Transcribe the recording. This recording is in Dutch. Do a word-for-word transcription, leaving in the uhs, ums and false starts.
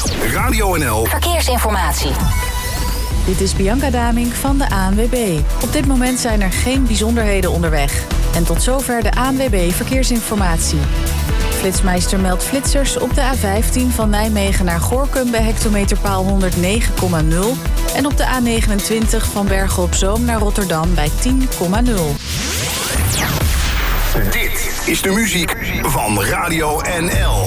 Radio N L Verkeersinformatie. Dit is Bianca Damink van de A N W B. Op dit moment zijn er geen bijzonderheden onderweg. En tot zover de A N W B Verkeersinformatie. Flitsmeister meldt flitsers op de A vijftien van Nijmegen naar Gorinchem bij hectometerpaal honderdnegen komma nul... en op de A negenentwintig van Bergen op Zoom naar Rotterdam bij tien komma nul. Dit is de muziek van Radio N L.